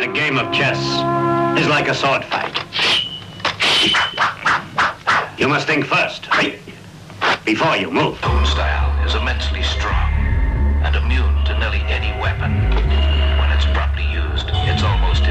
A game of chess is like a sword fight. You must think first, before you move. Own style is immensely strong.